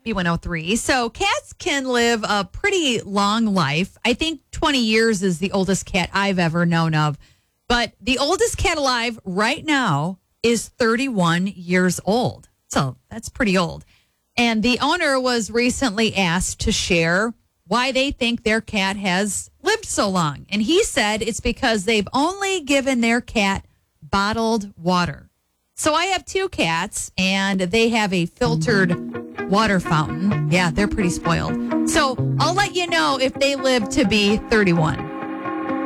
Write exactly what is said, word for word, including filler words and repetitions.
B one oh three. So cats can live a pretty long life. I think twenty years is the oldest cat I've ever known of. But the oldest cat alive right now is thirty-one years old. So that's pretty old. And the owner was recently asked to share why they think their cat has lived so long. And he said it's because they've only given their cat bottled water. So I have two cats, and they have a filtered water fountain. Yeah, they're pretty spoiled. So I'll let you know if they live to be thirty-one.